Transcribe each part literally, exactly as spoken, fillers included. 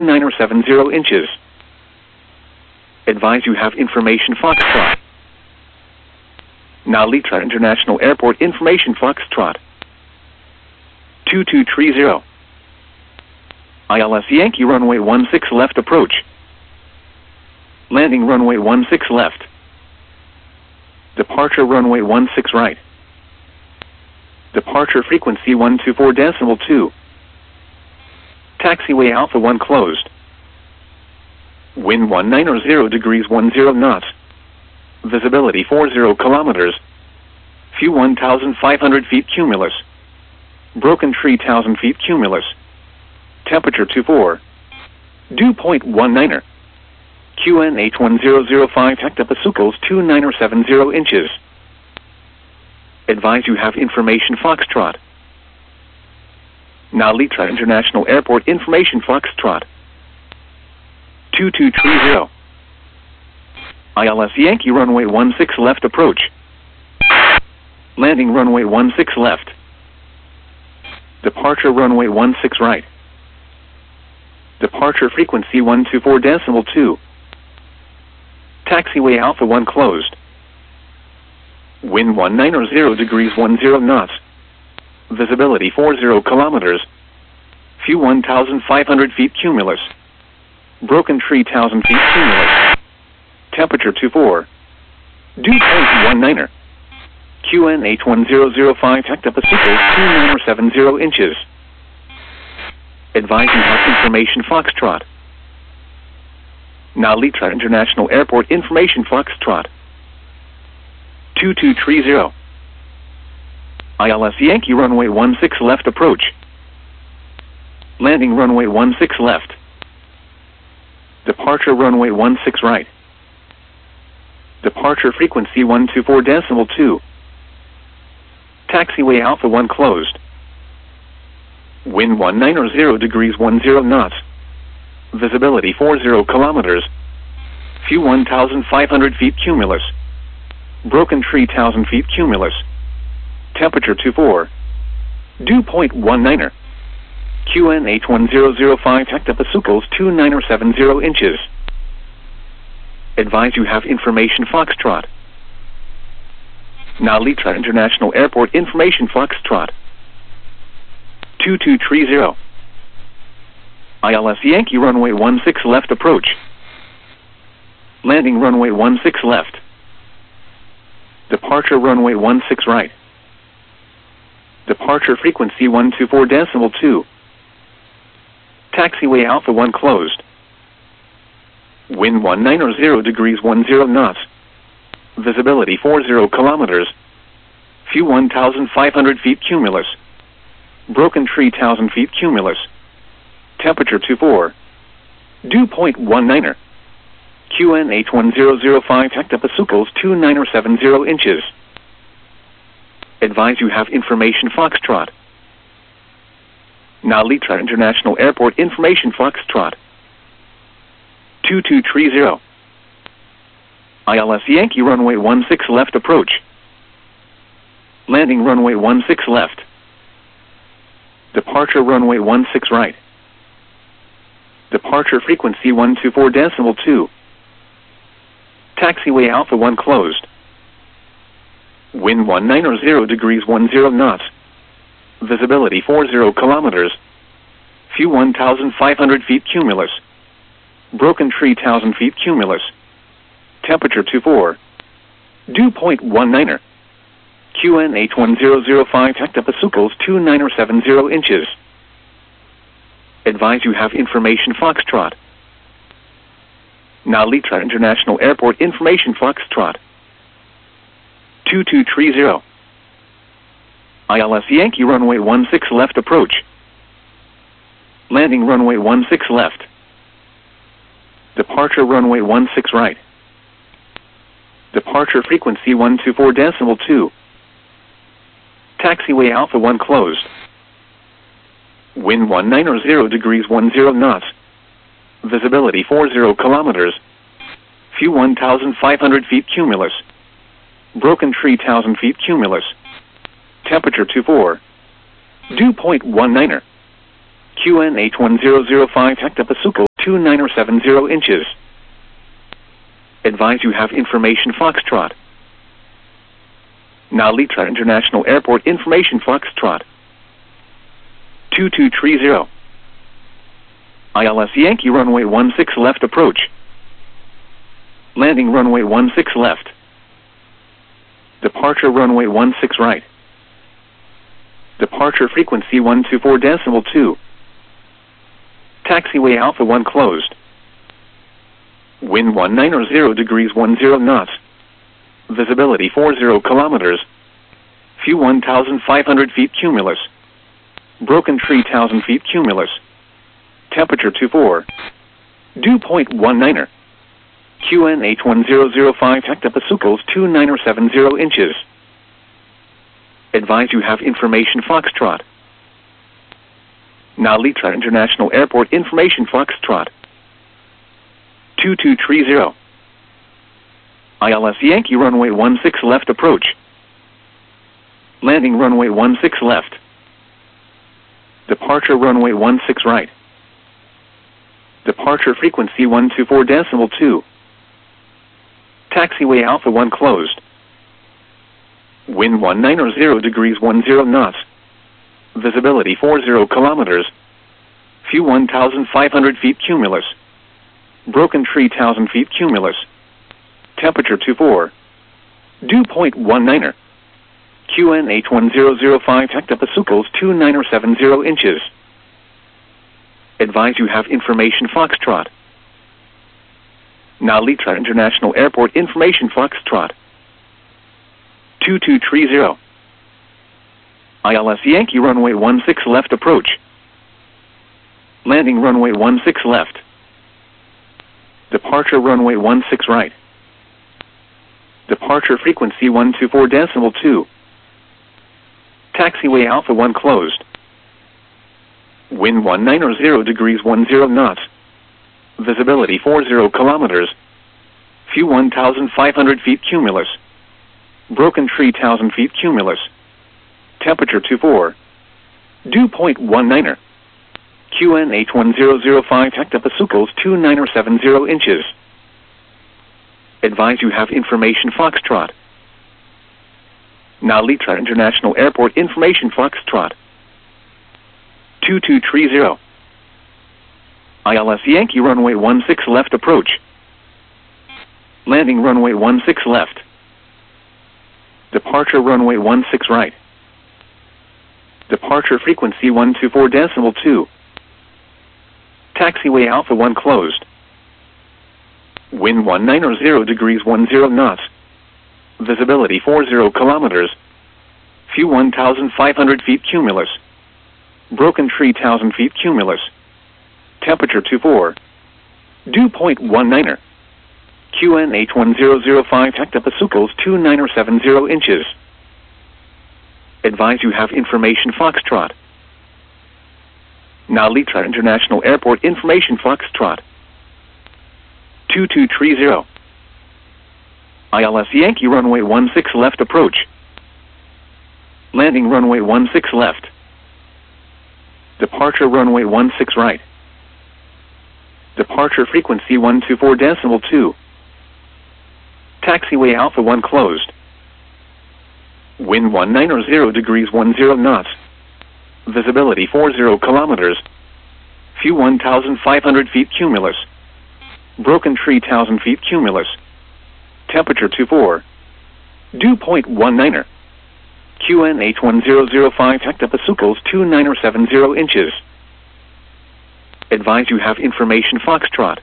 nine or seven zero inches. Advise you have information Foxtrot. Now Litra International Airport information Foxtrot. two two three zero. I L S Yankee runway one six left approach. Landing runway one six left. Departure runway one six right. Departure frequency one two four decimal two. Taxiway Alpha one closed. Wind one nine zero degrees one zero knots. Visibility four zero kilometers. Few one thousand five hundred feet cumulus. Broken tree one thousand feet cumulus. Temperature two four. Dew point one niner. Q N H one zero zero five hectopascals two nine or seven zero inches. Advise you have information Foxtrot. Now Litra International Airport information Foxtrot. two two three zero. I L S Yankee runway one six left approach. Landing runway one six left. Departure runway one six right. Departure frequency one two four decimal two. Taxiway Alpha one closed. Wind one nine zero degrees one zero knots. Visibility four zero kilometers. Few one thousand five hundred feet cumulus. Broken tree one thousand feet cumulus. Temperature two four. Dew point one niner. Q N H one zero zero five hectopascals two nine or seven zero inches. Advise you have information Foxtrot. Now Litra International Airport information Foxtrot. two two three zero. I L S Yankee runway one six left approach. Landing runway one six left. Departure runway one six right. Departure frequency one two four decimal two. Taxiway Alpha one closed. Wind one nine zero degrees one zero knots. Visibility four zero kilometers. Few one thousand five hundred feet cumulus. Broken tree one thousand feet cumulus. Temperature two four. Dew point one niner. Q N H one zero zero five hectopascals two nine or seven zero inches. Advise you have information Foxtrot. Now Litra International Airport information Foxtrot. two two three zero. I L S Yankee runway one six left approach. Landing runway one six left. Departure runway one six right. Departure frequency one two four decimal two. Taxiway Alpha one closed. Wind one nine zero degrees one zero knots. Visibility four zero kilometers. Few one thousand five hundred feet cumulus. Broken tree one thousand feet cumulus. Temperature two four. Dew point one niner. Q N H one zero zero five hectopascals two nine or seven zero inches. Advise you have information Foxtrot. Now Litra International Airport information Foxtrot. two two three zero. I L S Yankee runway one six left approach. Landing runway one six left. Departure runway one six right. Departure frequency one two four decimal two. Taxiway Alpha one closed. Wind one nine zero degrees one zero knots. Visibility four zero kilometers. Few one thousand five hundred feet cumulus. Broken tree one thousand feet cumulus. Temperature two four. Dew point one niner. Q N H one zero zero five hectopascals two nine or seven zero inches. Advise you have information Foxtrot. Now Litra International Airport information Foxtrot. two two three zero. I L S Yankee runway one six left approach. Landing runway one six left. Departure runway one six right. Departure frequency one two four decimal two. Taxiway Alpha one closed. Wind one nine zero degrees one zero knots. Visibility four zero kilometers. Few one thousand five hundred feet cumulus. Broken tree one thousand feet cumulus. Temperature two four. Dew point one niner. Q N H one zero zero five hectopascals two nine seven zero inches. Advise you have information Foxtrot. Nalitra International Airport information Foxtrot. two two three zero. I L S Yankee runway one six left approach. Landing runway one six left. Departure runway one six right. Departure frequency one two four decimal two. Taxiway Alpha one closed. Wind one nine zero degrees one zero knots. Visibility forty kilometers. Few one thousand five hundred feet cumulus. Broken tree one thousand feet cumulus. Temperature two four. Dew point one niner. Q N H one zero zero five hectopascals two nine seven zero inches. Advise you have information Foxtrot. Nalitra International Airport information Foxtrot. two two three zero. I L S Yankee runway one six left approach. Landing runway one six left. Departure runway one six right. Departure frequency one two four decimal two. Taxiway Alpha one closed. Wind one nine zero degrees one zero knots. Visibility forty kilometers. Few one thousand five hundred feet cumulus. Broken tree one thousand feet cumulus. Temperature two four. Dew point one niner. Q N H one zero zero five hectopascals two nine seven zero inches. Advise you have information Foxtrot. Nalitra International Airport information Foxtrot. two two three zero. I L S Yankee runway one six left approach. Landing runway one six left. Departure runway one six right. Departure frequency one two four decimal two. Taxiway Alpha one closed. Wind one nine zero degrees one zero knots. Visibility forty kilometers. Few one thousand five hundred feet cumulus. Broken tree one thousand feet cumulus. Temperature two four. Dew point one niner. Q N H one zero zero five hectopascals two nine seven zero inches. Advise you have information Foxtrot. Nalitra International Airport information Foxtrot. two two three zero. I L S Yankee runway one six left approach. Landing runway one six left. Departure runway one six right. Departure frequency one two four decimal two. Taxiway Alpha one closed. Wind one nine zero degrees one zero knots. Visibility forty kilometers. Few one thousand five hundred feet cumulus. Broken tree one thousand feet cumulus. Temperature two four. Dew point one niner. Q N H one zero zero five hectopascals two nine seven zero inches. Advise you have information Foxtrot. Nalitra International Airport information Foxtrot. two two three zero. I L S Yankee runway one six left approach. Landing runway one six left. Departure runway one six right. Departure frequency one two four decimal two. Taxiway Alpha one closed. Wind one nine zero degrees one zero knots. Visibility forty kilometers. Few one thousand five hundred feet cumulus. Broken tree one thousand feet cumulus. Temperature two four. Dew point one niner. Q N H one zero zero five hectopascals two nine seven zero inches. Advise you have information Foxtrot.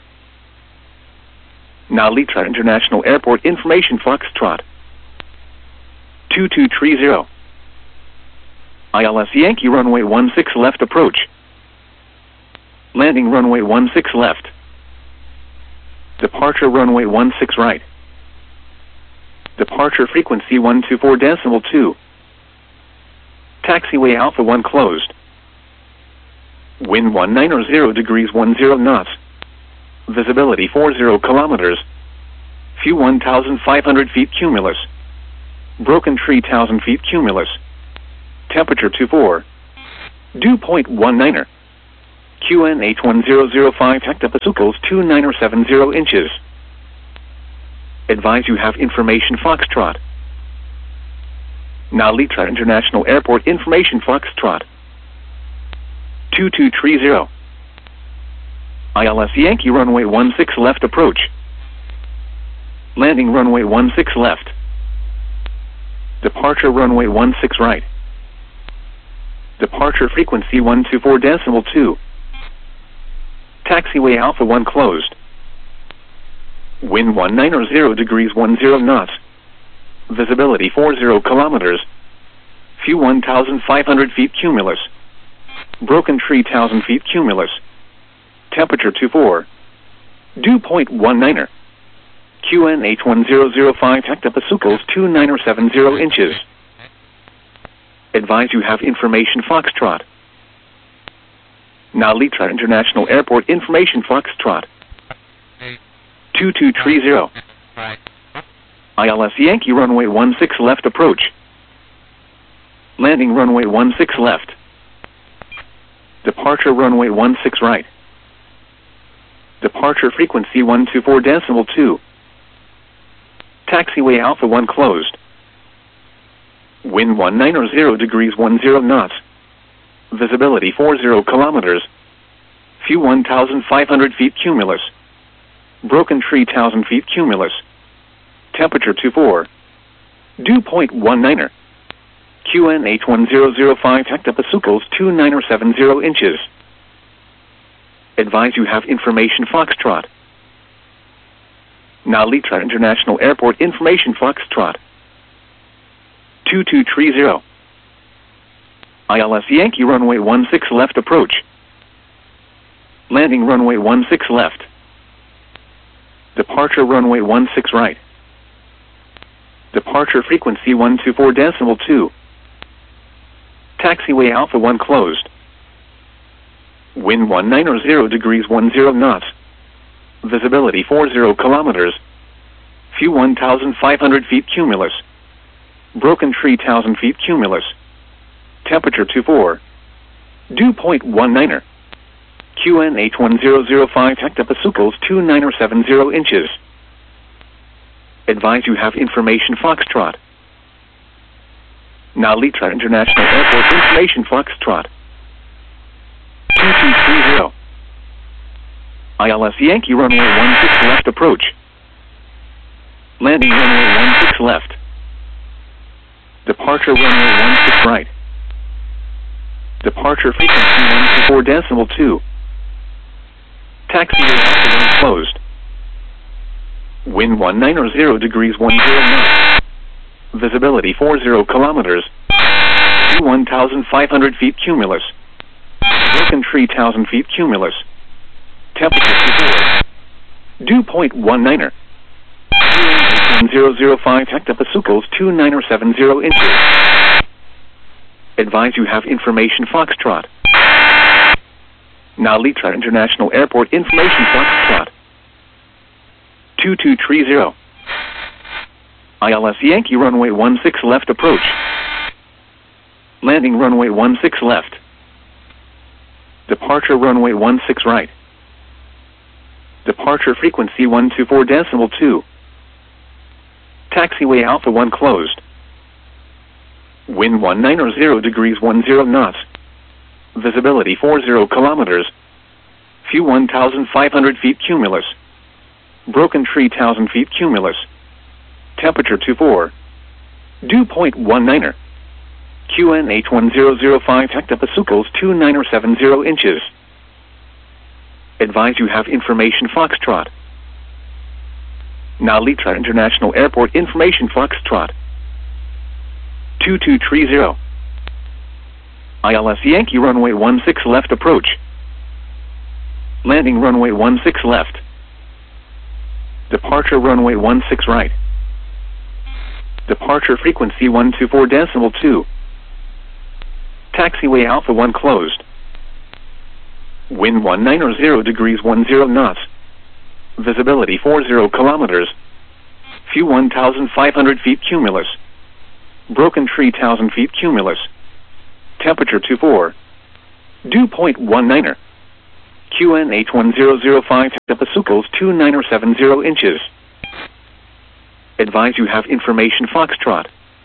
Nalitra International Airport information Foxtrot. two two three zero. I L S Yankee runway one six left approach. Landing runway one six left. Departure runway one six right. Departure frequency one two four decimal two. Taxiway Alpha one closed. Wind one nine zero degrees one zero knots. Visibility forty kilometers. Few one thousand five hundred feet cumulus. Broken tree one thousand feet cumulus. Temperature two four. Dew point one niner. Q N H one zero zero five hectopascals two nine seven zero inches. Advise you have information Foxtrot. Nalitra International Airport information Foxtrot. two two three zero. I L S Yankee runway one six left approach. Landing runway one six left. Departure runway one six right. Departure frequency one two four decimal two. Taxiway Alpha one closed. Wind one nine zero degrees one zero knots. Visibility forty kilometers. View one thousand five hundred feet cumulus. Broken tree one thousand feet cumulus. Temperature two four. Dew point one niner. Q N H one zero zero five hectopascals two nine seven zero inches. Advise you have information Foxtrot. Nalitra International Airport information Foxtrot. two two three zero. I L S Yankee runway one six left approach. Landing runway one six left. Departure runway one six right. Departure frequency one two four decimal two. Taxiway Alpha one closed. Wind one nine zero degrees one zero knots. Visibility forty kilometers. View one thousand five hundred feet cumulus. Broken tree one thousand feet cumulus. Temperature two four. Dew point one niner. Q N H one zero zero five hectopascals two nine seven zero inches. Advise you have information Foxtrot. Nalitra International Airport information Foxtrot. two two three zero. I L S Yankee runway one six left approach. Landing runway one six left. Departure runway one six right. Departure frequency one two four decimal two. Taxiway Alpha one closed. Wind one nine zero degrees one zero knots. Visibility forty kilometers. View one thousand five hundred feet cumulus. Broken tree one thousand feet cumulus. Temperature two four. Dew point one niner. Q N H one zero zero five hectopascals two nine seven zero inches. Advise you have information Foxtrot. Nalitra International Airport information Foxtrot. two two three zero. I L S Yankee runway one six left approach. Landing runway one six left. Departure runway one six right. Departure frequency one two four decimal two. Taxiway Alpha one closed. Wind one nine zero degrees one zero knots. Visibility forty kilometers. View one thousand five hundred feet cumulus. Broken tree one thousand feet cumulus. Temperature two four. Dew point one niner. one zero zero five hectopascals two nine seven zero inches. Advise you have information Foxtrot. Nalitra International Airport information Foxtrot. two two three zero. I L S Yankee runway one six left approach. Landing runway one six left. Departure runway one six right. Departure frequency one two four decimal two. Taxiway Alpha one closed. Wind one nine zero degrees one zero knots. Visibility forty kilometers. View one thousand five hundred feet cumulus. Broken tree one thousand feet cumulus. Temperature two four. Dew point one niner. Q N H one zero zero five hectopascals two nine seven zero inches. Advise you have information Foxtrot. Nalitra International Airport information Foxtrot. two two three zero. I L S Yankee runway one six left approach. Landing runway one six left. Departure runway one six right. Departure frequency one two four decimal two. Taxiway Alpha one closed. Wind one nine zero degrees one zero knots. Visibility forty kilometers. View one thousand five hundred feet cumulus. Broken tree one thousand feet cumulus. Temperature two four. Dew point one niner. Q N H one zero zero five hectopascals two nine seven zero inches. Advise you have information Foxtrot. Nalitra International Airport information Foxtrot. two two three zero. I L S Yankee runway one six left approach. Landing runway one six left. Departure runway one six right. Departure frequency one two four decimal two. Taxiway Alpha one closed. Wind one nine zero degrees one zero knots. Visibility forty kilometers. View one thousand five hundred feet cumulus. Broken tree one thousand feet cumulus. Temperature two four. Dew point one niner. Q N H one zero zero five Tepasucos two nine seven zero inches. Advise you have information Foxtrot.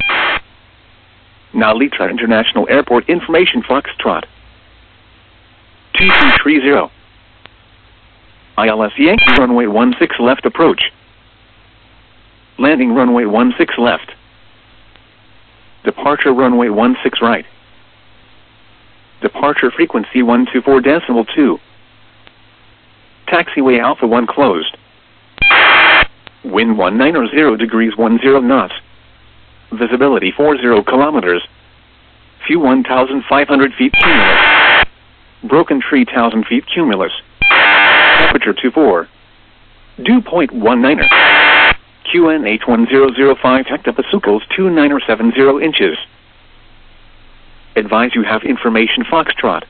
Nalitra International Airport information Foxtrot. two two three zero. I L S Yankee runway one six left approach. Landing runway one six left. Departure runway one six right. Departure frequency one two four decimal two. Taxiway Alpha one closed. Wind one nine zero degrees one zero knots. Visibility forty kilometers. View one thousand five hundred feet cumulus. Broken tree one thousand feet cumulus. Temperature two four. Dew point one niner. Q N H one zero zero five Tepasucos two nine seven zero inches. Advise you have information Foxtrot.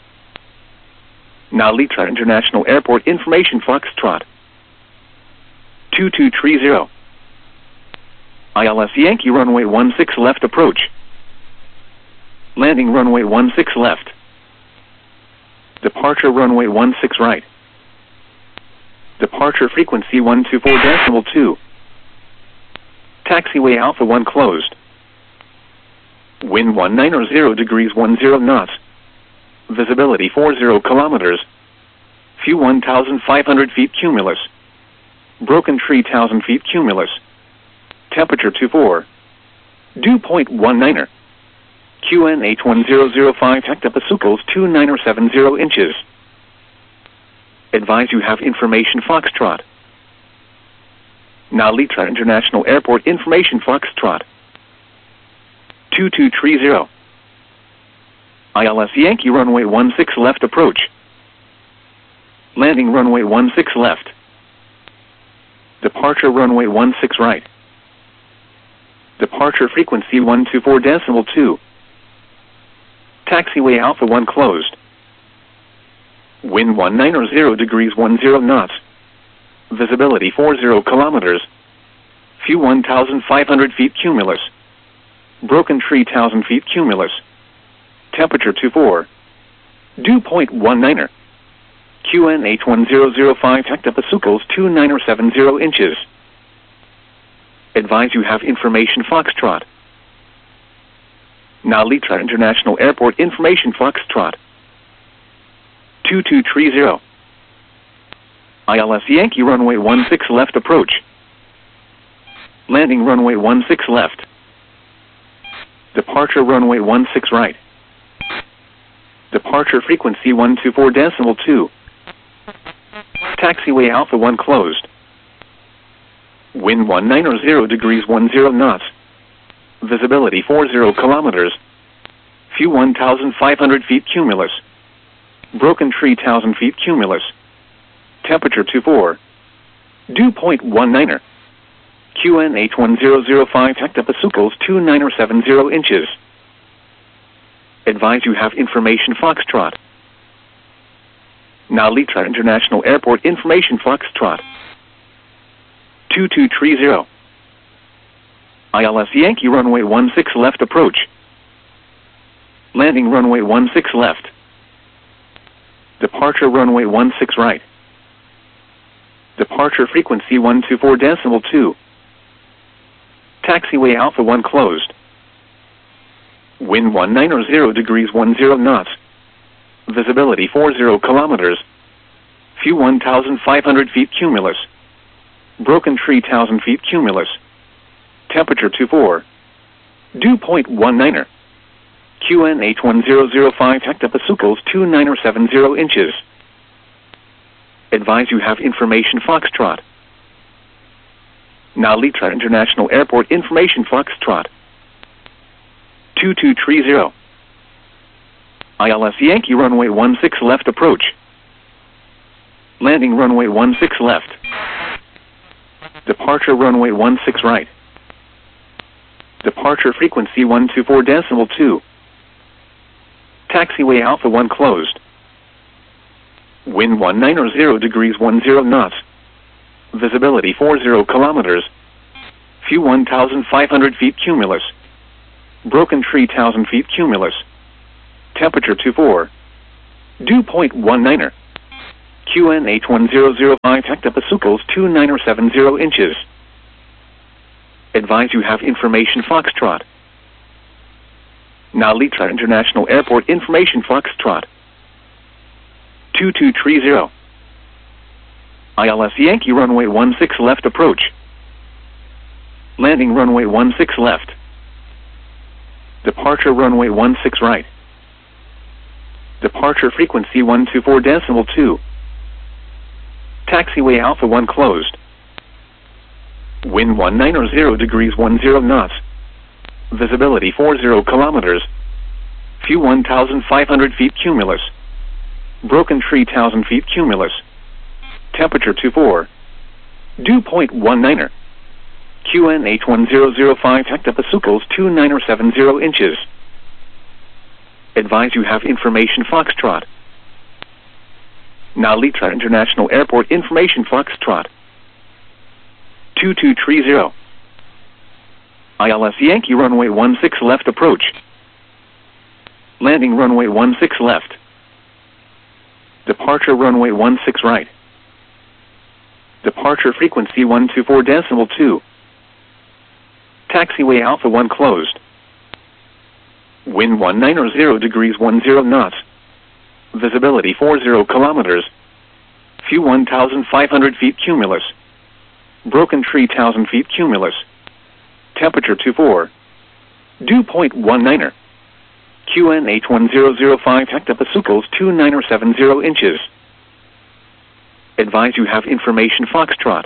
Nalitra International Airport information Foxtrot. two two three zero. I L S Yankee runway one six left approach. Landing runway one six left. Departure runway one six right. Departure frequency one two four decimal two. Taxiway Alpha one closed. Wind one nine zero degrees one zero knots. Visibility forty kilometers. View one thousand five hundred feet cumulus. Broken tree one thousand feet cumulus. Temperature two four. Dew point one niner. Q N H one zero zero five Tepasucos two nine seven zero inches. Advise you have information Foxtrot. Nalitra International Airport information Foxtrot. two two three zero. I L S Yankee runway one six left approach. Landing runway one six left. Departure runway one six right. Departure frequency one two four decimal two. Taxiway Alpha one closed. Wind one nine zero degrees one zero knots. Visibility forty kilometers. View one thousand five hundred feet cumulus. Broken tree one thousand feet cumulus. Temperature two four. Dew point one niner. Q N H one zero zero five Tepasucos two nine seven zero inches. Advise you have information Foxtrot. Nalitra International Airport information Foxtrot. two two three zero. I L S Yankee runway one six left approach. Landing runway one six left. Departure runway one six right. Departure frequency one two four decimal two. Taxiway Alpha one closed. Wind one nine zero degrees one zero knots. Visibility forty kilometers. View one thousand five hundred feet cumulus. Broken tree one thousand feet cumulus. Temperature two four. Dew point one niner. Q N H one zero zero five Tepasucos two nine seven zero inches. Advise you have information Foxtrot. Nalitra International Airport information Foxtrot. two two three zero. I L S Yankee runway one six left approach. Landing runway one six left. Departure runway one six right. Departure frequency one two four decimal two. Taxiway Alpha one closed. Wind one nine zero degrees one zero knots. Visibility forty kilometers. View one thousand five hundred feet cumulus. Broken tree one thousand feet cumulus. Temperature two four. Dew point one niner. Q N H one zero zero five Tepasucos two nine seven zero inches. Advise you have information Foxtrot. Nalitra International Airport information Foxtrot. two two three zero. I L S Yankee runway one six left approach. Landing runway one six left. Departure runway one six right. Departure frequency one two four decimal two. Taxiway Alpha one closed. Wind one nine zero degrees one zero knots. Visibility forty kilometers. View one thousand five hundred feet cumulus. Broken tree one thousand feet cumulus. Temperature two four. Dew point one niner. Q N H one zero zero five hectopascals two nine seven zero inches. Advise you have information Foxtrot. Nalitra International Airport information Foxtrot. two two three zero. I L S Yankee runway one six left approach. Landing runway one six left. Departure runway one six right. Departure frequency one two four decimal two. Taxiway Alpha one closed. Wind one nine zero degrees one zero knots. Visibility forty kilometers. Few one thousand five hundred feet cumulus. Broken tree one thousand feet cumulus. Temperature two four. Dew point one niner. Q N H one zero zero five hectopascals two nine seven zero inches. Advise you have information Foxtrot. Nalitra International Airport information Foxtrot. two two three zero. I L S Yankee runway one six left approach. Landing runway one six left. Departure runway one six right. Departure frequency one two four decimal two. Taxiway Alpha one closed. Wind one nine zero degrees one zero knots. Visibility forty kilometers. Few one thousand five hundred feet cumulus. Broken tree one thousand feet cumulus. Temperature two four. Dew point one niner. Q N H one zero zero five hectopascals two nine seven zero inches. Advise you have information Foxtrot.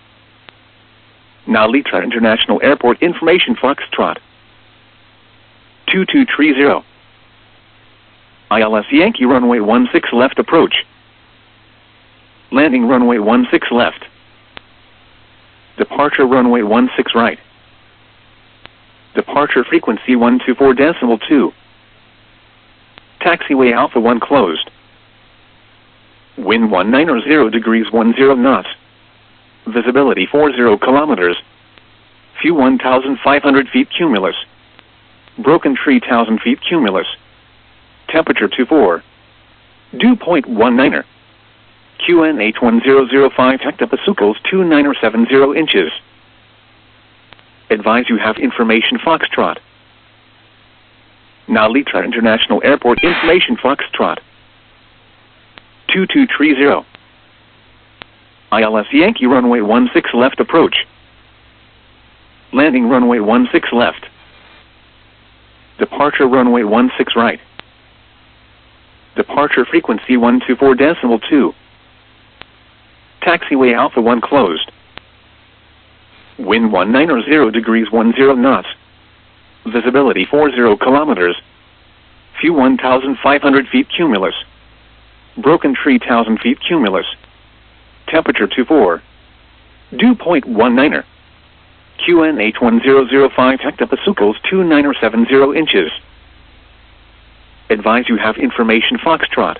Nalitra International Airport information Foxtrot. two two three zero. I L S Yankee runway one six left approach. Landing runway one six left. Departure runway one six right. Departure frequency one two four decimal two. Taxiway Alpha one closed. Wind one nine zero degrees one zero knots. Visibility forty kilometers. Few one thousand five hundred feet cumulus. Broken tree one thousand feet cumulus. Temperature two four. Dew point one niner. Q N H one zero zero five hectopascals two nine seven zero inches. Advise you have information Foxtrot. Nalitra International Airport information Foxtrot. two two three zero. I L S Yankee runway one six left approach. Landing runway one six left. Departure runway one six right. Departure frequency one two four decimal two. Taxiway Alpha one closed. Wind one nine zero degrees one zero knots. Visibility forty kilometers. Few one thousand five hundred feet cumulus. Broken tree one thousand feet cumulus. Temperature two four. Dew point one niner. Q N H one zero zero five hectopascals two nine seven zero inches. Advise you have information Foxtrot.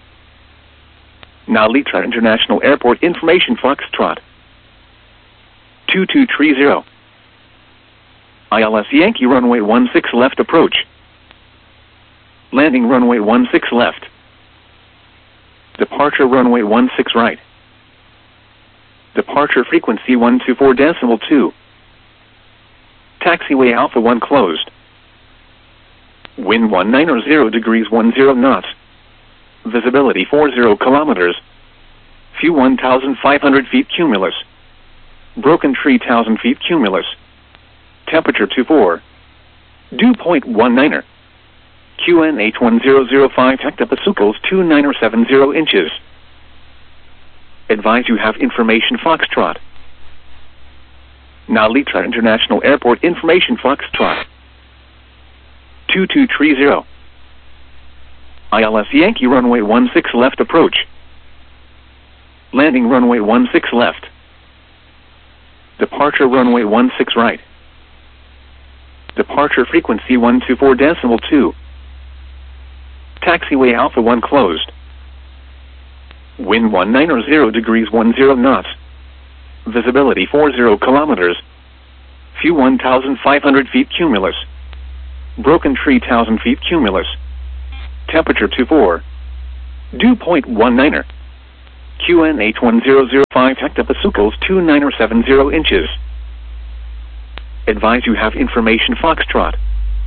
Nalitra International Airport information Foxtrot. two two three zero. I L S Yankee runway one six left approach. Landing runway one six left. Departure runway one six right. Departure frequency one two four decimal two. Taxiway Alpha one closed. Wind one nine zero degrees one zero knots. Visibility forty kilometers. Few one thousand five hundred feet cumulus. Broken tree one thousand feet cumulus. Temperature two four. Dew point one niner. Q N H one zero zero five hectopascals two nine seven zero inches. Advise you have information Foxtrot. Nalitra International Airport information Foxtrot. two two three zero. I L S Yankee runway one six left approach. Landing runway one six left. Departure runway one six right. Departure frequency one two four decimal two. Taxiway Alpha one closed. Wind one nine zero degrees one zero knots. Visibility forty kilometers. Few one thousand five hundred feet cumulus. Broken tree one thousand feet cumulus. Temperature two four. Dew point one niner. Q N H one zero zero five hectopascals two nine seven zero inches. Advise you have information Foxtrot.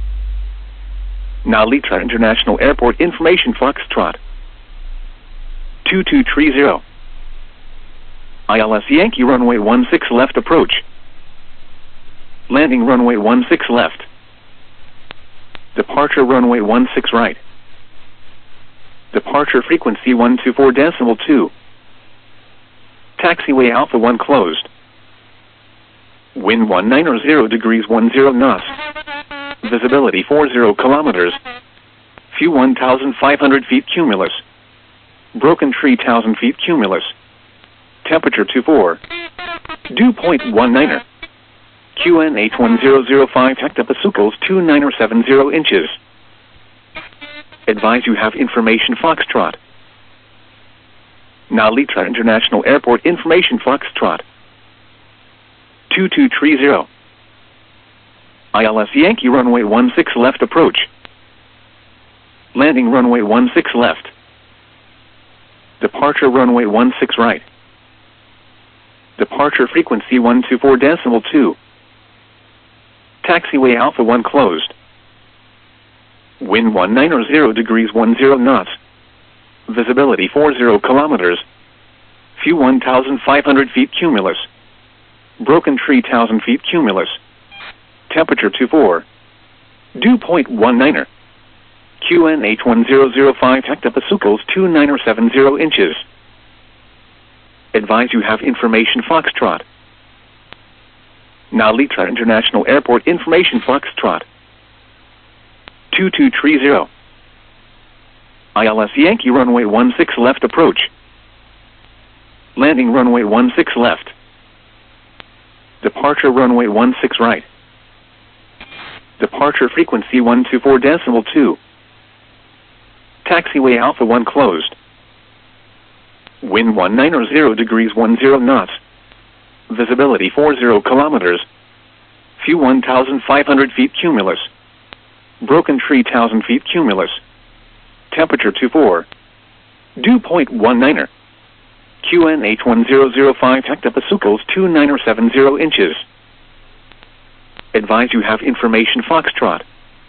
Nalitra International Airport information Foxtrot. two two three zero. I L S Yankee runway one six left approach. Landing runway one six left. Departure runway one six right. Departure frequency one two four decimal two. Taxiway Alpha one closed. Wind one nine zero degrees one zero knots. Visibility forty kilometers. View one thousand five hundred feet cumulus. Broken tree one thousand feet cumulus. Temperature two four. Dew point one niner. Q N H one zero zero five hectopascals two nine seven zero inches. Advise you have information Foxtrot. Nalitra International Airport information Foxtrot. two two three zero. I L S Yankee runway one six left approach. Landing runway one six left. Departure runway one six right. Departure frequency one two four decimal two. Taxiway Alpha one closed. Wind one nine zero degrees one zero knots. Visibility forty kilometers. View one thousand five hundred feet cumulus. Broken tree one thousand feet cumulus. Temperature two four. Dew point one niner. Q N H one zero zero five hectopascals two nine seven zero inches. Advise you have information Foxtrot. Nalitra International Airport information Foxtrot. two two three zero. I L S Yankee runway one six left approach. Landing runway one six left. Departure runway one six right. Departure frequency one two four decimal two. Taxiway Alpha one closed. Wind one nine zero degrees one zero knots. Visibility forty kilometers. View one thousand five hundred feet cumulus. Broken tree one thousand feet cumulus. Temperature two four. Dew point one niner. Q N H one zero zero five hectopascals two nine seven zero inches. Advise you have information Foxtrot.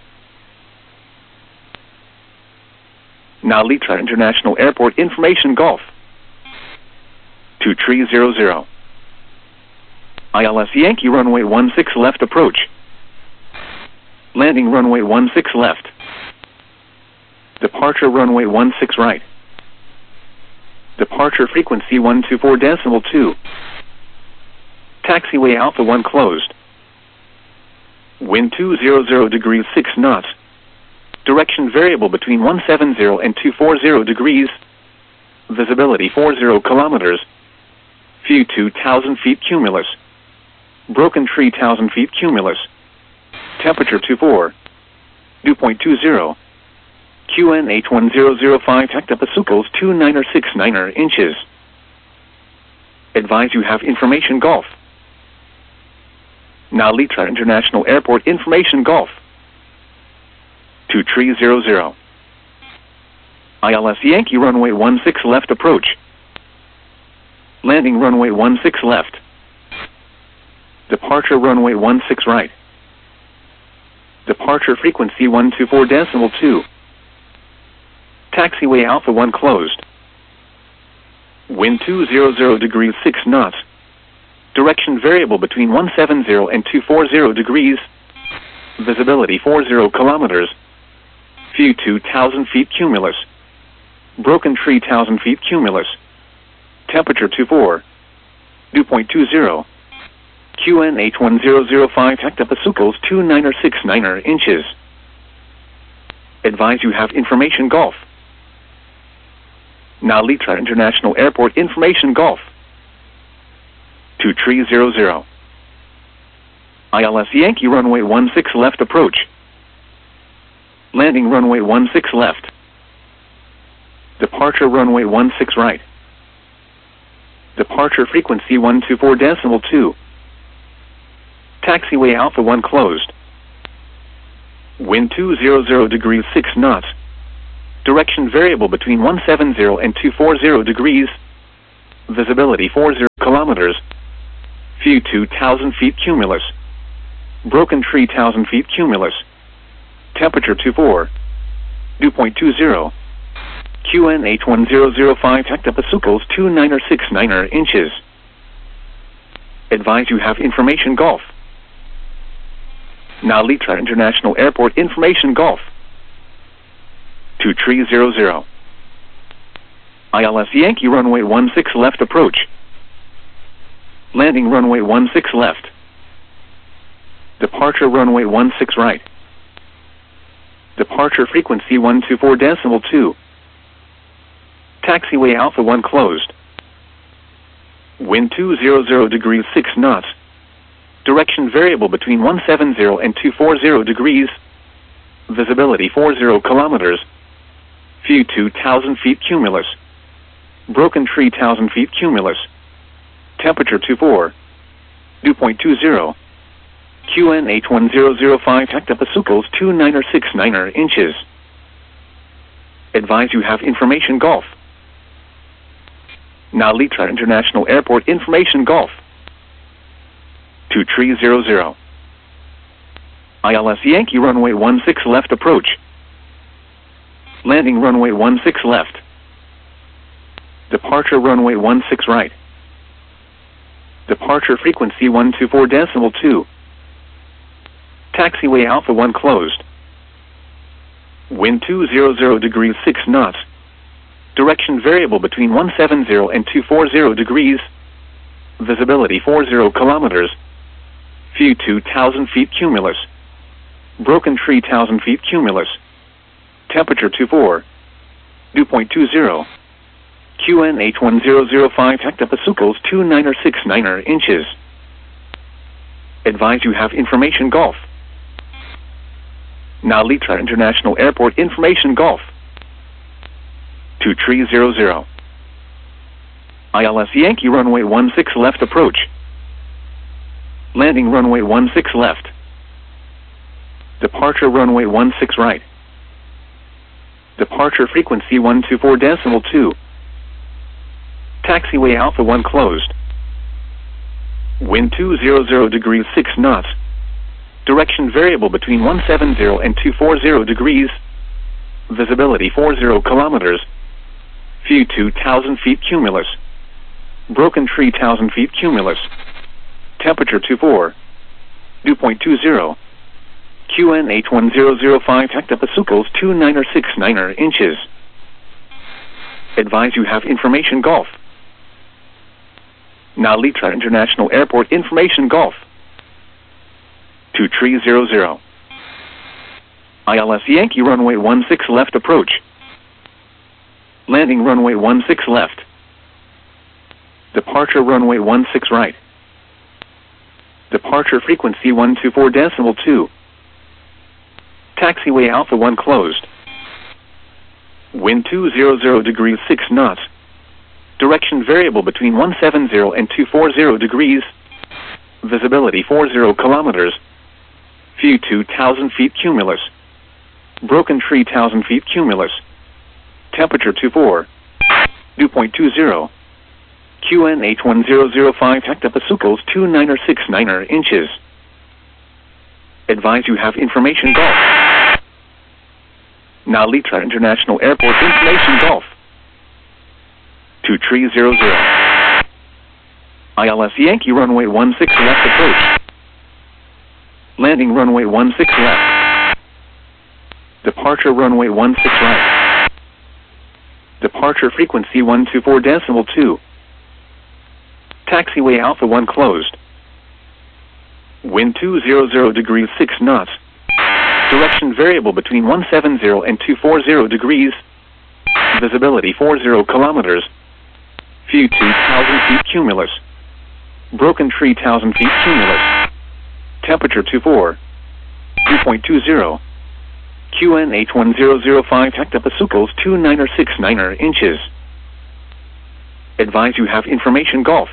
Nalitra International Airport information Golf. two three zero zero. I L S Yankee runway one six left approach. Landing runway one six left. Departure runway one six right. Departure frequency one two four decimal two. Taxiway Alpha one closed. Wind two hundred degrees six knots. Direction variable between one seventy and two forty degrees. Visibility forty kilometers. View two thousand feet cumulus. Broken tree one thousand feet cumulus. Temperature two four. Dew point two zero. Q N H one zero zero five hectopascals two nine six nine inches. Advise you have information Golf. Nalitra International Airport information Golf. two three zero zero. I L S Yankee runway one six left approach. Landing runway one six left. Departure runway one six right. Departure frequency one two four decimal two. Taxiway Alpha one closed. Wind two hundred degrees six knots. Direction variable between one seventy and two forty degrees. Visibility forty kilometers. View two thousand feet cumulus. Broken tree one thousand feet cumulus. Temperature two four. Dew point two zero. Q N H one zero zero five hectopascals two nine six nine inches. Advise you have information Golf. Nalitra International Airport information Golf. two three zero zero. I L S Yankee runway one six left approach. Landing runway one six left. Departure runway one six right. Departure frequency one two four decimal two. Taxiway Alpha one closed. Wind two hundred degrees six knots. Direction variable between one seventy and two forty degrees. Visibility forty kilometers. View two thousand feet cumulus. Broken tree one thousand feet cumulus. Temperature twenty-four. Dew point two zero. Q N H one zero zero five hectopascals two nine six nine inches. Advise you have information Golf. Now Litra International Airport information Golf. two three zero zero. I L S Yankee runway one six left approach. Landing runway one six left. Departure runway one six right. Departure frequency one two four decimal two. Taxiway Alpha one closed. Wind two hundred degrees six knots. Direction variable between one seventy and two forty degrees. Visibility forty kilometers. View two thousand feet cumulus. Broken tree one thousand feet cumulus. Temperature twenty-four. Dew point two zero. Q N H one zero zero five hectopascals two nine six nine inches. Advise you have information Golf. Now Litra International Airport information Golf. two three zero zero. I L S Yankee runway one six left approach. Landing runway one six left. Departure runway one six right. Departure frequency one two four decimal two. Taxiway Alpha one closed. Wind two hundred degrees six knots. Direction variable between one seventy and two forty degrees. Visibility forty kilometers. View two thousand feet cumulus. Broken tree one thousand feet cumulus. Temperature twenty-four. Dew point two zero. Q N H one zero zero five hectopascals two nine six nine inches. Advise you have information Golf. Now Litra International Airport information Golf. two three zero zero. I L S Yankee runway one six left approach. Landing runway one six left. Departure runway one six right. Departure frequency one two four decimal two. Taxiway Alpha one closed. Wind two hundred degrees six knots. Direction variable between one seventy and two forty degrees. Visibility forty kilometers. View two thousand feet cumulus. Broken tree one thousand feet cumulus. Temperature twenty-four. Dew point two zero. Q N H one zero zero five hectopascals two nine six nine inches. Advise you have information Golf. Now Litra International Airport information Golf. two three zero zero. I L S Yankee runway one six left approach. Landing runway one six left. Departure runway one six right. Departure frequency one two four decimal two. Taxiway Alpha one closed. Wind two hundred degrees six knots. Direction variable between one seventy and two forty degrees. Visibility forty kilometers. View two thousand feet cumulus. Broken tree one thousand feet cumulus. Temperature twenty-four. Dew point two zero. Q N H one zero zero five hectopascals two nine six nine inches. Advise you have information Golf. Now Litra International Airport information Golf. two three zero zero. I L S Yankee runway one six left approach. Landing runway one six left. Departure runway one six right. Departure frequency one two four decimal two. Taxiway Alpha one closed. Wind two hundred degrees six knots. Direction variable between one seventy and two forty degrees. Visibility forty kilometers. View two thousand feet cumulus. Broken tree one thousand feet cumulus. Temperature twenty-four. Dew point two zero. Q N H one zero zero five hectopascals two nine six nine inches. Advise you have information Golf.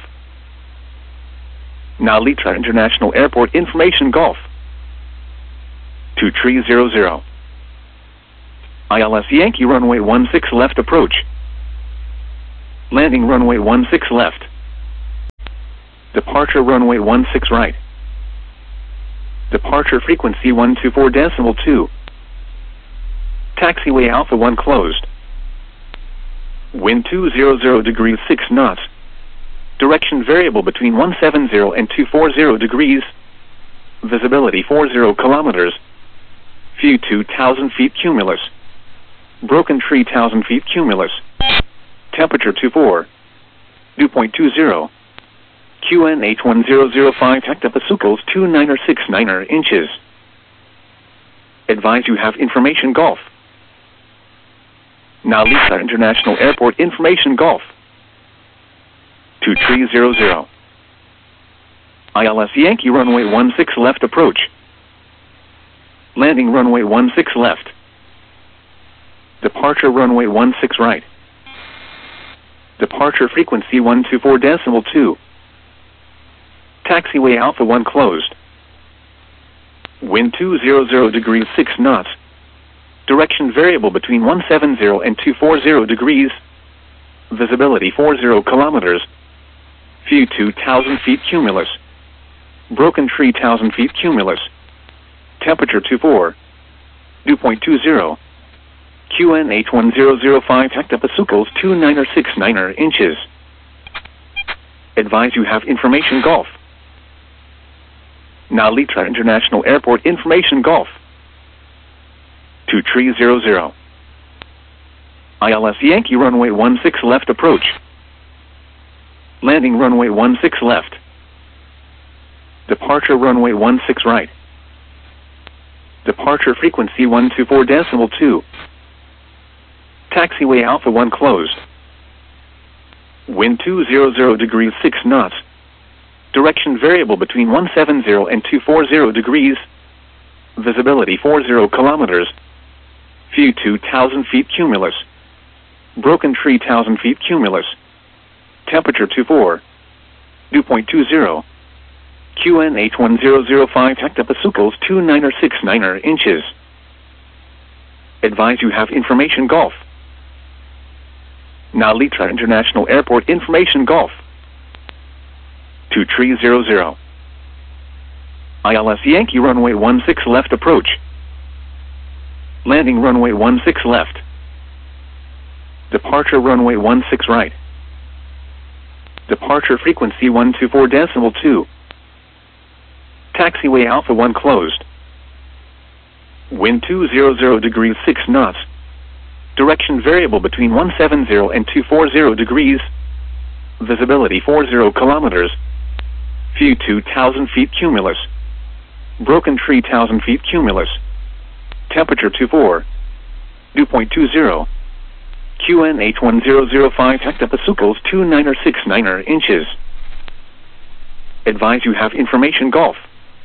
Now Litra International Airport information Golf. two three zero zero. I L S Yankee runway one six left approach. Landing runway one six left. Departure runway one six right. Departure frequency one two four decimal two. Taxiway Alpha one closed. Wind two hundred degrees six knots. Direction variable between one seventy and two forty degrees. Visibility forty kilometers. View two thousand feet cumulus. Broken tree one thousand feet cumulus. Temperature twenty-four. Dew point two zero. Q N H one zero zero five hectopascals two nine six nine inches. Advise you have information Golf. Nalisa International Airport information Golf. two three zero zero. I L S Yankee runway one six left approach. Landing runway one six left. Departure runway one six right. Departure frequency one two four decimal two. Taxiway Alpha one closed. Wind two hundred degrees six knots. Direction variable between one seventy and two forty degrees. Visibility forty kilometers. View two thousand feet cumulus. Broken tree one thousand feet cumulus. Temperature twenty-four. Dew point two zero. Q N H one zero zero five hectopascals two nine six nine inches. Advise you have information Golf. Nalita International Airport information Golf. two three zero zero. I L S Yankee runway one six left approach. Landing runway one six left. Departure runway one six right. Departure frequency one two four decimal two. Taxiway Alpha one closed. Wind two hundred degrees six knots. Direction variable between one seventy and two forty degrees. Visibility forty kilometers. View two thousand feet cumulus. Broken tree one thousand feet cumulus. Temperature twenty-four. Dew point two zero. Q N H one zero zero five hectopascals two nine six nine inches. Advise you have information Golf. Nalita International Airport information Golf. two three zero zero. I L S Yankee runway one six left approach. Landing runway one six left. Departure runway one six right. Departure frequency one two four decimal two. Taxiway Alpha one closed. Wind two hundred degrees six knots. Direction variable between one seventy and two forty degrees. Visibility forty kilometers. View two thousand feet cumulus. Broken tree one thousand feet cumulus. Temperature twenty-four. Dew point two zero. Q N H one zero zero five hectopascals two nine six nine inches. Advise you have information Golf.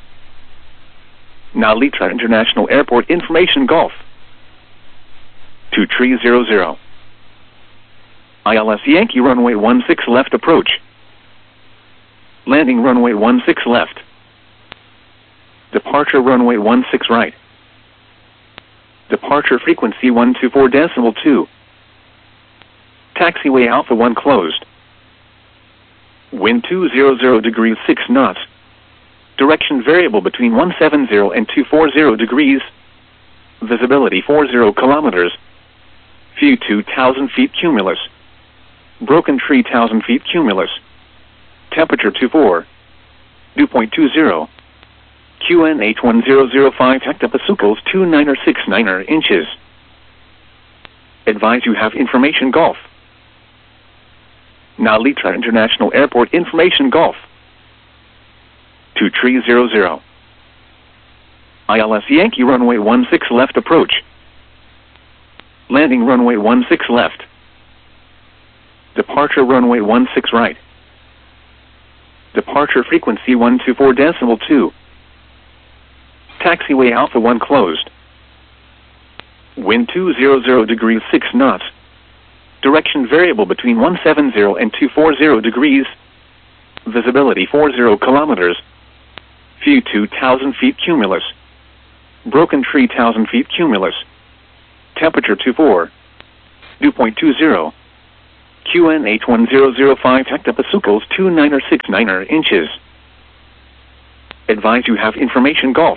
Nalita International Airport information Golf. two three zero zero. I L S Yankee runway one six left approach. Landing runway one six left. Departure runway one six right. Departure frequency one two four decimal two. Taxiway Alpha one closed. Wind two hundred degrees six knots. Direction variable between one seventy and two forty degrees. Visibility forty kilometers. View two thousand feet cumulus. Broken tree one thousand feet cumulus. Temperature twenty-four. Dew point two zero. Q N H one zero zero five hectopascals two nine six nine inches. Advise you have information Golf. Nalita International Airport information Golf. two three zero zero. I L S Yankee runway one six left approach. Landing runway one six left. Departure runway one six right. Departure frequency one two four decimal two. Taxiway Alpha one closed. Wind two hundred degrees six knots. Direction variable between one seventy and two forty degrees. Visibility forty kilometers. View two thousand feet cumulus. Broken tree one thousand feet cumulus. Temperature twenty-four. Dew point two zero. Q N H one zero zero five hectopascals two nine six nine inches. Advise you have information Golf.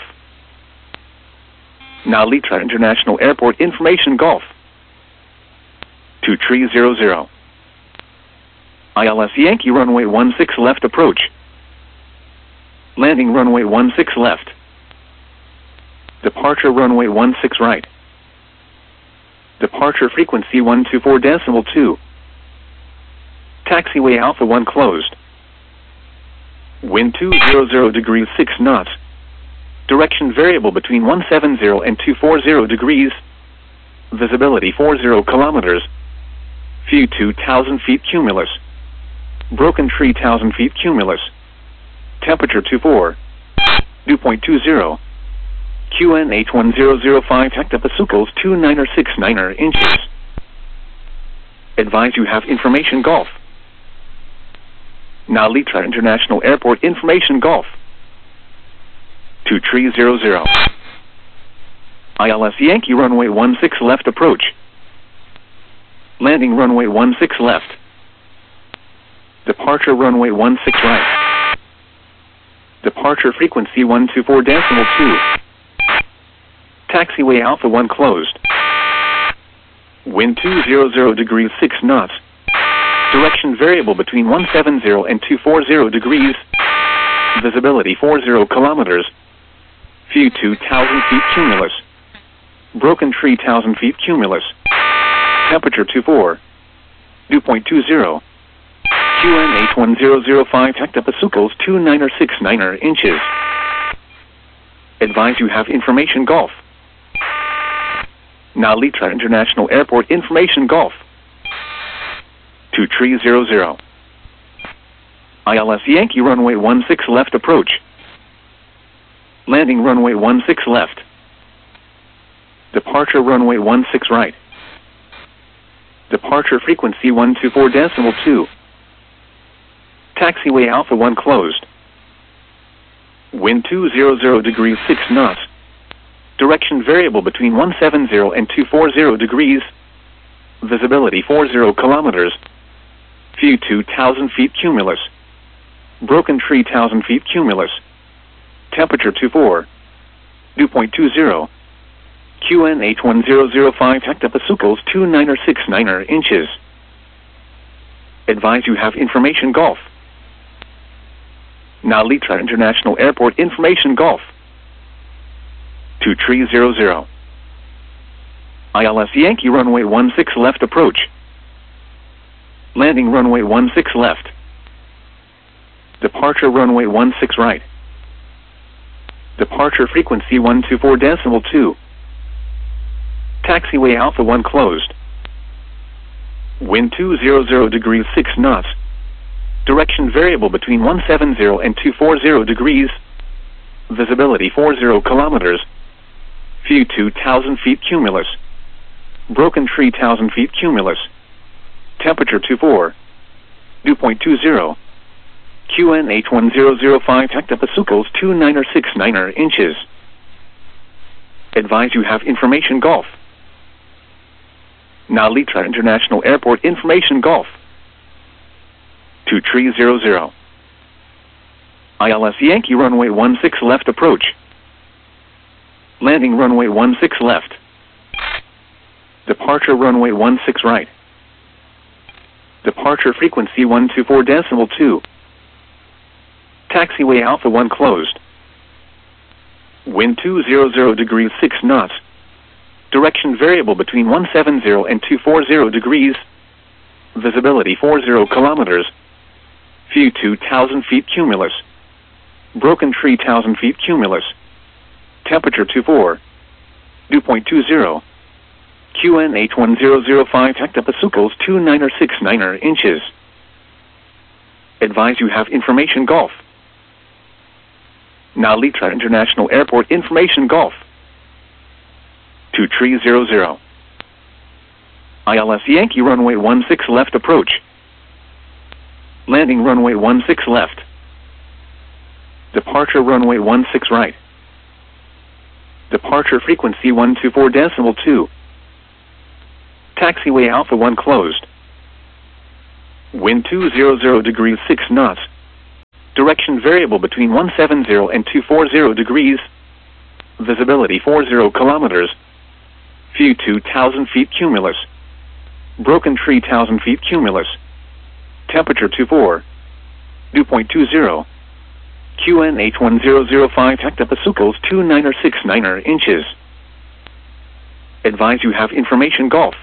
Narita International Airport information Golf. two three zero zero. I L S Yankee runway one six left approach. Landing runway one six left. Departure runway one six right. Departure frequency one two four decimal two. Taxiway Alpha one closed. Wind two hundred degrees six knots. Direction variable between one seventy and two forty degrees. Visibility forty kilometers. View two thousand feet cumulus. Broken tree one thousand feet cumulus. Temperature twenty-four. Dew point two zero. Q N H one zero zero five hectopascals two nine six nine inches. Advise you have information Golf. Narita International Airport information Golf. two three zero zero. I L S Yankee runway one six left approach. Landing runway one six left. Departure runway one six right. Departure frequency one two four decimal two. Taxiway Alpha one closed. Wind two hundred degrees six knots. Direction variable between one seventy and two forty degrees. Visibility forty kilometers. View two thousand feet cumulus. Broken tree one thousand feet cumulus. Temperature twenty-four. Dew point two zero. Q N H one zero zero five hectopascals two nine six nine inches. Advise you have information Golf. Narita International Airport information Golf. two three zero zero. I L S Yankee runway one six left approach. Landing runway one six left. Departure runway one six right. Departure frequency one two four decimal two. Taxiway Alpha one closed. Wind two hundred degrees six knots. Direction variable between one seventy and two forty degrees. Visibility forty kilometers. View two thousand feet cumulus. Broken tree one thousand feet cumulus. Temperature twenty-four. Dew point two zero. Q N H one zero zero five hectopascals two nine six nine inches. Advise you have information Golf. Narita International Airport information Golf. two three zero zero. I L S Yankee runway one six left approach. Landing runway one six left. Departure runway one six right. Departure frequency one two four decimal two. Taxiway Alpha one closed. Wind two hundred degrees six knots. Direction variable between one seventy and two forty degrees. Visibility forty kilometers. View two thousand feet cumulus. Broken tree one thousand feet cumulus. Temperature twenty-four. Dew point two zero. Q N H one zero zero five hectopascals two nine six nine inches. Advise you have information Golf. Narita International Airport information Golf. two three zero zero. I L S Yankee runway one six left approach. Landing runway one six left. Departure runway one six right. Departure frequency one two four decimal two. Taxiway Alpha one closed. Wind two hundred degrees six knots. Direction variable between one seventy and two forty degrees. Visibility forty kilometers. View two thousand feet cumulus. Broken tree one thousand feet cumulus. Temperature twenty-four. Dew point two zero. Q N H one zero zero five hectopascals two nine six nine inches. Advise you have information Golf. Narita International Airport information Golf. two three zero zero. I L S Yankee runway one six left approach. Landing runway one six left. Departure runway one six right. Departure frequency one two four decimal two. Taxiway Alpha one closed. Wind two hundred degrees six knots. Direction variable between one seventy and two forty degrees. Visibility forty kilometers. View two thousand feet cumulus. Broken tree one thousand feet cumulus. Temperature twenty-four. Dew point two zero. Q N H one zero zero five hectopascals two nine six nine inches. Advise you have information Golf.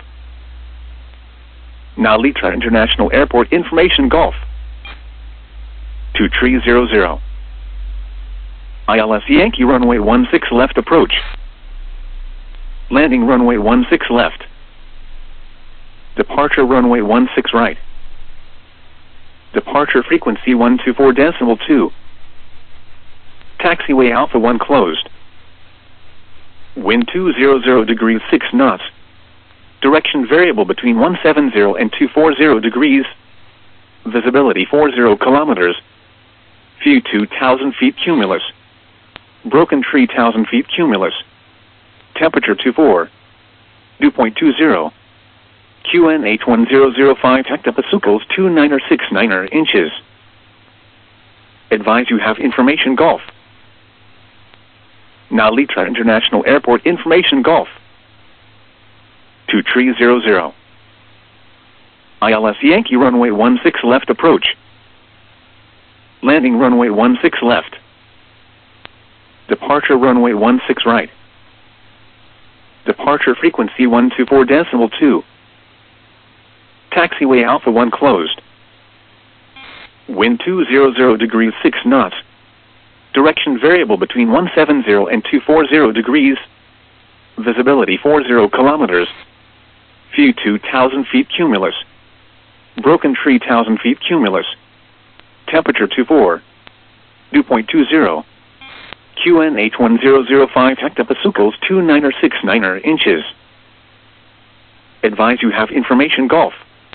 Now Litra International Airport information Golf. two three zero zero. I L S Yankee runway one six left approach. Landing runway one six left. Departure runway one six right. Departure frequency one two four decimal two. Taxiway Alpha one closed. Wind two hundred degrees six knots. Direction variable between one seventy and two forty degrees. Visibility forty kilometers. View two thousand feet cumulus. Broken tree one thousand feet cumulus. Temperature twenty-four. Dew point two zero. Q N H one zero zero five hectopascals two nine six nine inches. Advise you have information Golf. Now Litra International Airport information Golf. two three zero zero. I L S Yankee runway one six left approach. Landing runway one six left. Departure runway one six right. Departure frequency one two four decimal two. Taxiway Alpha one closed. Wind two hundred degrees six knots. Direction variable between one seventy and two forty degrees. Visibility forty kilometers. View two thousand feet cumulus. Broken tree one thousand feet cumulus. Temperature twenty-four. Dew point two zero. Q N H one zero zero five hectopascals two nine six nine inches. Advise you have information Golf.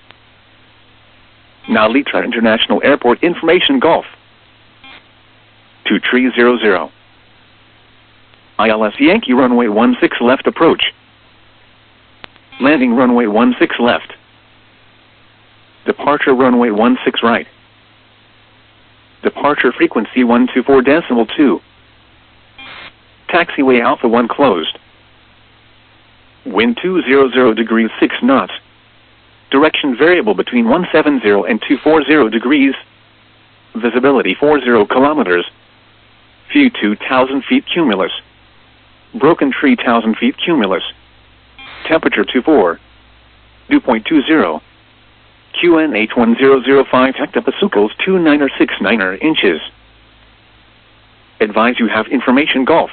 Now Litra International Airport information Golf. two three zero zero. I L S Yankee runway one six left approach. Landing runway one six left. Departure runway one six right. Departure frequency one two four decimal two. Taxiway Alpha one closed. Wind two hundred degrees six knots. Direction variable between one seventy and two forty degrees. Visibility forty kilometers. View two thousand feet cumulus. Broken tree one thousand feet cumulus. Temperature twenty-four. Dew point two zero. Q N H one zero zero five hectopascals two nine six nine inches. Advise you have information Golf.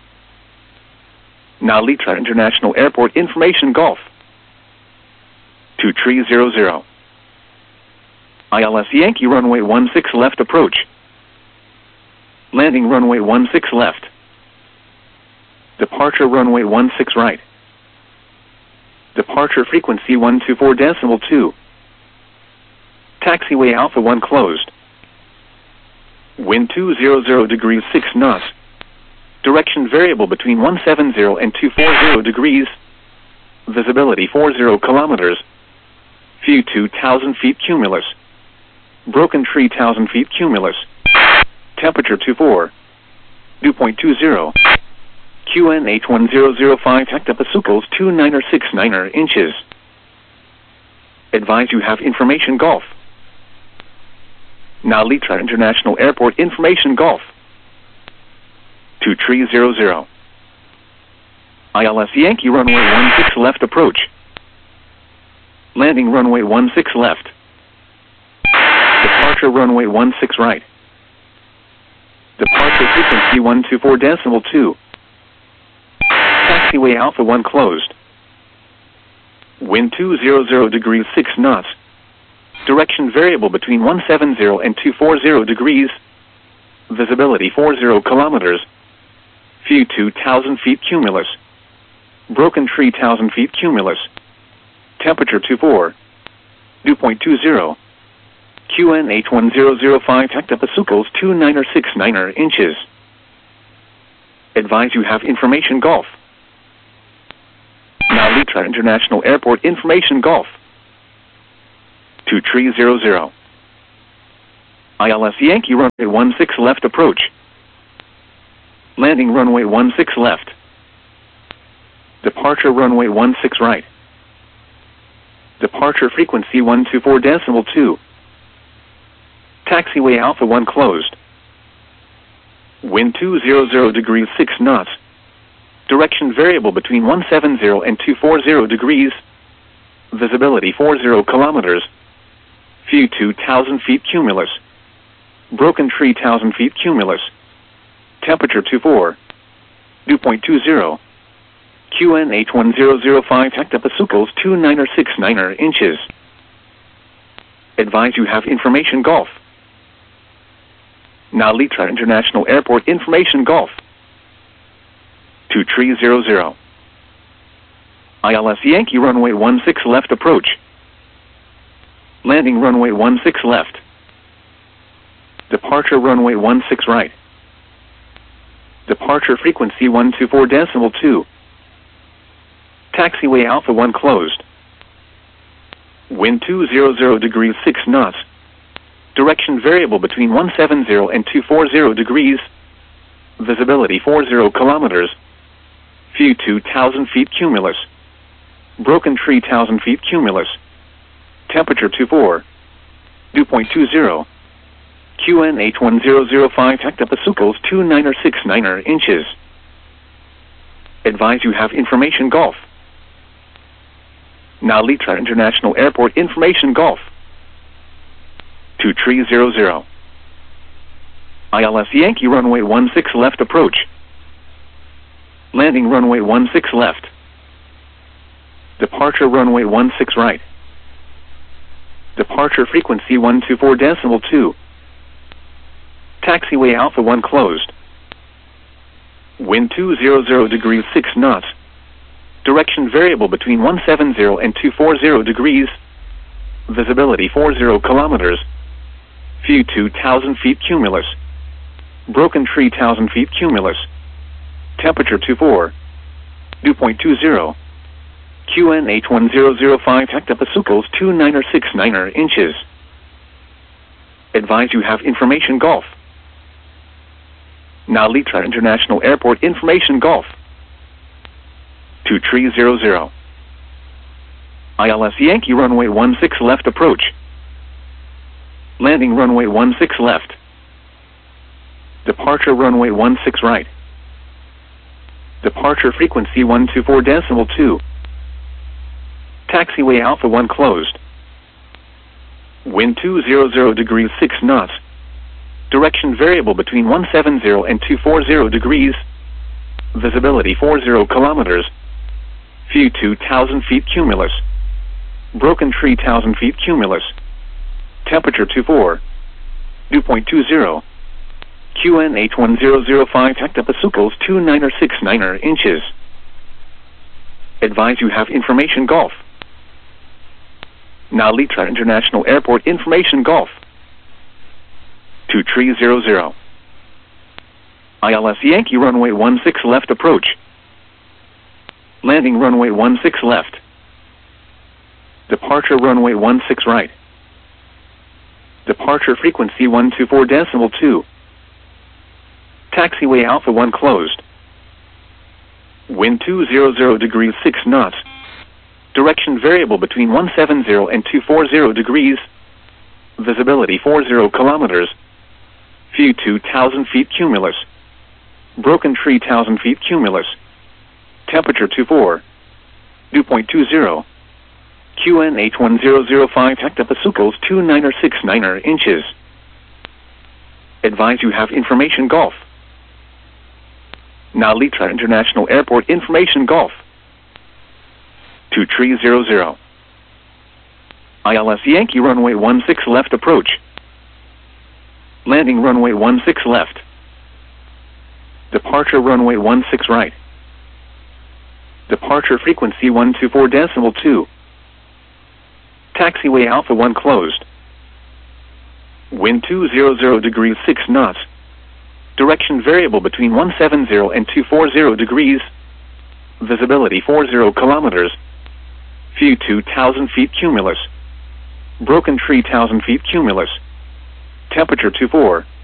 Now Litra International Airport information Golf. two three zero zero. I L S Yankee runway one six left approach. Landing runway one six left. Departure runway one six right. Departure frequency one two four decimal two. Taxiway Alpha one closed. Wind two hundred degrees six knots. Direction variable between one seventy and two forty degrees. Visibility forty kilometers. View two thousand feet cumulus. Broken tree one thousand feet cumulus. Temperature twenty-four. Dew point two zero. Q N H one zero zero five hectopascals two nine six nine inches. Advise you have information Golf. Now Litra International Airport information Golf. two three zero zero. I L S Yankee runway one six left approach. Landing runway one six left. Departure runway one six right. Departure frequency one two four decimal two. Taxiway Alpha one closed. Wind two hundred degrees six knots. Direction variable between one seventy and two forty degrees. Visibility forty kilometers. View two thousand feet cumulus. Broken tree one thousand feet cumulus. Temperature twenty-four. Dew point two zero. Q N H one zero zero five hectopascals two nine six nine inches. Advise you have information Golf. Now Litra International Airport information Golf. two three zero zero. I L S Yankee runway one six left approach. Landing runway one six left. Departure runway one six right. Departure frequency one two four decimal two. Taxiway Alpha one closed. Wind two hundred degrees six knots. Direction variable between one seventy and two forty degrees. Visibility forty kilometers. View two thousand feet cumulus. Broken tree one thousand feet cumulus. Temperature twenty-four. Dew point two zero. Q N H one zero zero five hectopascals two nine six nine inches. Advise you have information Golf. Now Litra International Airport information Golf. two three zero zero. I L S Yankee runway one six left approach. Landing runway one six left. Departure runway one six right. Departure frequency one two four decimal two. Taxiway Alpha one closed. Wind two hundred degrees six knots. Direction variable between one seventy and two forty degrees. Visibility forty kilometers. View two thousand feet cumulus. Broken tree one thousand feet cumulus. Temperature twenty-four. Dew point two zero. Q N H one zero zero five hectopascals two nine six nine inches. Advise you have information Golf. Now Litra International Airport information Golf. two three zero zero. I L S Yankee runway one six left approach. Landing runway one six left. Departure runway one six right. Departure frequency one two four decimal two. Taxiway Alpha one closed. Wind two hundred degrees six knots. Direction variable between one seventy and two forty degrees. Visibility forty kilometers. View two thousand feet cumulus. Broken tree one thousand feet cumulus. Temperature twenty-four. Dew point two zero. Q N H one zero zero five hectopascals two nine six nine inches. Advise you have information Golf. Now Litra International Airport information Golf. two three zero zero. I L S Yankee runway one six left approach. Landing runway one six left. Departure runway one six right. Departure frequency one two four decimal two. Taxiway Alpha one closed. Wind two hundred degrees six knots. Direction variable between one seventy and two forty degrees. Visibility forty kilometers. View two thousand feet cumulus. Broken tree one thousand feet cumulus. Temperature twenty-four. Dew point two zero. Q N H one zero zero five hectopascals two nine six nine inches. Advise you have information Golf. Now Litra International Airport information Golf. two three zero zero. I L S Yankee runway one six left approach. Landing runway one six left. Departure runway one six right. Departure frequency one two four decimal two. Taxiway Alpha one closed. Wind two hundred degrees six knots. Direction variable between one seventy and two forty degrees. Visibility forty kilometers. View two thousand feet cumulus. Broken tree one thousand feet cumulus. Temperature twenty-four. Dew point two zero. Q N H one zero zero five hectopascals two nine six nine inches. Advise you have information Golf. Now Litra International Airport information Golf. two three zero zero. I L S Yankee runway one six left approach. Landing runway one six left. Departure runway one six right. Departure frequency one two four decimal two. Taxiway Alpha one closed. Wind two hundred degrees six knots. Direction variable between one seventy and two forty degrees. Visibility forty kilometers. View two thousand feet cumulus. Broken tree one thousand feet cumulus. Temperature twenty-four. Dew point two zero. Q N H one zero zero five hectopascals two nine six nine inches. Advise you have information Golf. Now Litra International Airport information Golf. two three zero zero. I L S Yankee runway one six left approach. Landing runway one six left. Departure runway one six right. Departure frequency one two four decimal two. Taxiway Alpha one closed. Wind two hundred degrees six knots. Direction variable between one seventy and two forty degrees. Visibility forty kilometers. View two thousand feet cumulus. Temperature twenty-four. Dew point two zero. Q N H one zero zero five hectopascals two nine six nine inches. Advise you have information Golf. Now Litra International Airport information Golf. two three zero zero. I L S Yankee runway one six left approach. Landing runway one six left. Departure runway one six right. Departure frequency one two four decimal two. Taxiway Alpha one closed. Wind two hundred degrees six knots. Direction variable between one seventy and two forty degrees. Visibility forty kilometers. View two thousand feet cumulus. Broken tree one thousand feet cumulus. Temperature two four.